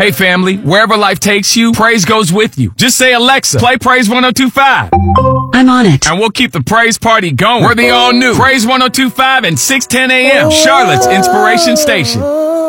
Hey family, wherever life takes you, praise goes with you. Just say, Alexa, play Praise 102.5. I'm on it. And we'll keep the praise party going. We're the all new Praise 102.5 and 610 a.m. Charlotte's Inspiration Station.